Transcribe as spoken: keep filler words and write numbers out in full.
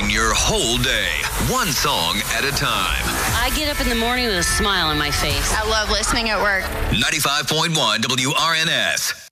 Brighten your whole day, one song at a time. I get up in the morning with a smile on my face. I love listening at work. ninety-five point one W R N S.